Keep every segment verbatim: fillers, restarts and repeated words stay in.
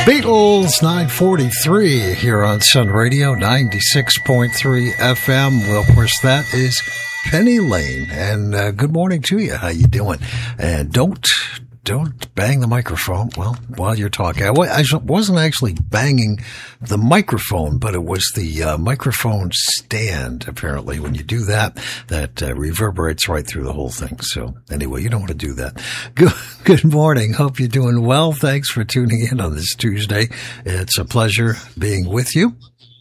Beatles, nine forty-three here on Sun Radio, ninety-six point three F M. Well, of course, that is Penny Lane. And uh, good morning to you. How you doing? And don't don't bang the microphone, well, while you're talking. I, I wasn't actually banging the microphone, but it was the uh, microphone stand, apparently. When you do that, that uh, reverberates right through the whole thing. So anyway, you don't want to do that. Good, good morning. Hope you're doing well. Thanks for tuning in on this Tuesday. It's a pleasure being with you.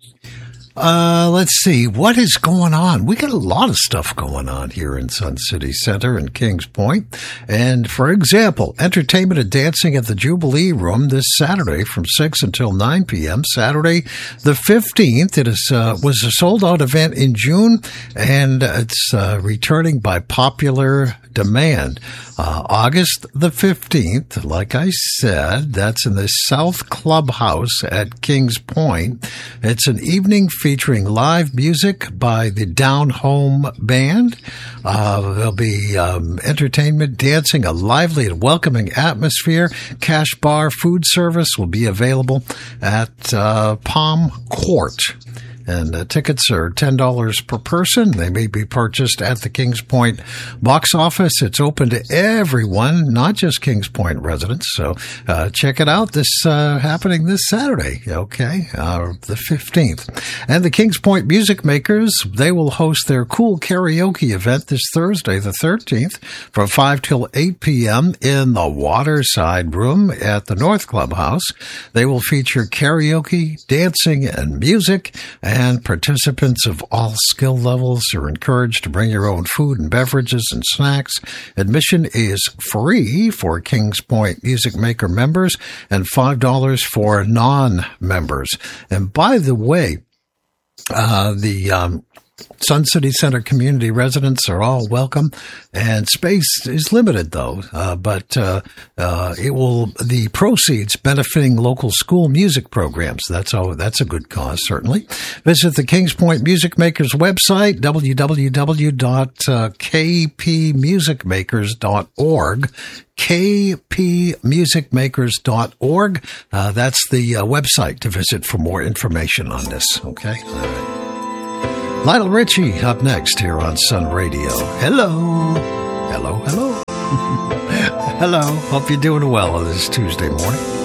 Uh, let's see. What is going on? We got a lot of stuff going on here in Sun City Center and Kings Point. And for example, entertainment and dancing at the Jubilee Room this Saturday from six until nine p.m. Saturday the fifteenth. It is, uh, was a sold out event in June, and it's, uh, returning by popular demand. Uh, August the fifteenth, like I said, that's in the South Clubhouse at Kings Point. It's an evening featuring live music by the Down Home Band. Uh, there'll be um, entertainment, dancing, a lively and welcoming atmosphere. Cash bar, food service will be available at uh, Palm Court. And uh, tickets are ten dollars per person. They may be purchased at the Kings Point box office. It's open to everyone, not just Kings Point residents. So uh, check it out. This uh, happening this Saturday, okay, uh, the fifteenth. And the Kings Point Music Makers, they will host their cool karaoke event this Thursday, the thirteenth, from five till eight p.m. in the Waterside Room at the North Clubhouse. They will feature karaoke, dancing, and music. And participants of all skill levels are encouraged to bring your own food and beverages and snacks. Admission is free for Kings Point Music Maker members and five dollars for non-members. And by the way, uh, the um, Sun City Center community residents are all welcome, and space is limited though, uh, but uh, uh, it will, the proceeds benefiting local school music programs. That's all, that's a good cause, certainly. Visit the Kings Point Music Makers website, w w w dot k p music makers dot org. k p music makers dot org. Uh, that's the uh, website to visit for more information on this, okay? All right. Lionel Richie up next here on Sun Radio. Hello. Hello, hello. Hello. Hope you're doing well on this Tuesday morning.